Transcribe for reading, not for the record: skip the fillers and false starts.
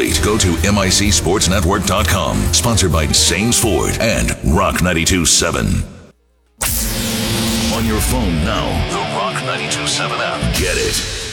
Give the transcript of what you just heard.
athlete, go to MICSportsNetwork.com. Sponsored by Sames Ford and Rock 92.7. On your phone now, the Rock 92.7 app. Get it.